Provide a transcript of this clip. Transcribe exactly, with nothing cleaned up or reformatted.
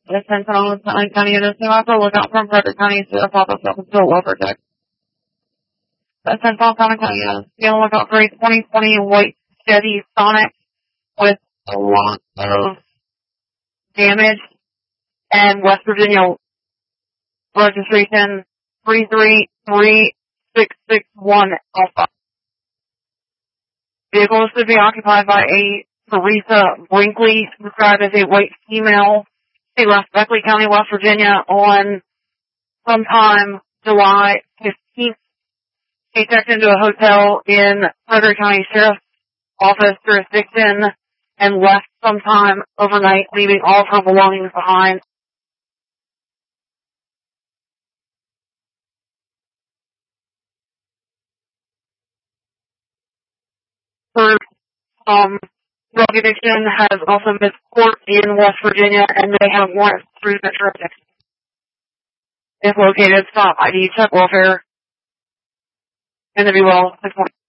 This ten on County units now also look out from Frederick County to pop us up until welfare check. This ten on County units be on the lookout for a twenty twenty white Chevy Sonic with a lot of damage and West Virginia registration three three three six six one Alpha. Vehicle is to be occupied by a Teresa Brinkley, described as a white female. She left Beckley County, West Virginia on sometime July fifteenth. She checked into a hotel in Frederick County Sheriff's Office jurisdiction and left sometime overnight, leaving all of her belongings behind. Her um, drug addiction has also missed court in West Virginia, and they have warrants through the jurisdiction. If located, stop I D, check welfare, and to be well, six point